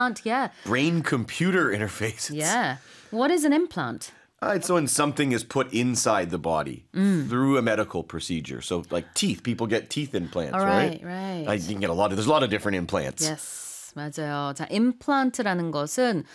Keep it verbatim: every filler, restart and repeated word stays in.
Yeah. Brain-computer interface. It's- Yeah. What is an implant? Uh, it's when something is put inside the body through a medical procedure. So, like teeth, people get teeth implants, All right? right, right. Uh, you can get a lot of. There's a lot of different implants. Yes, 맞아요. 자, 임플란트라는 것은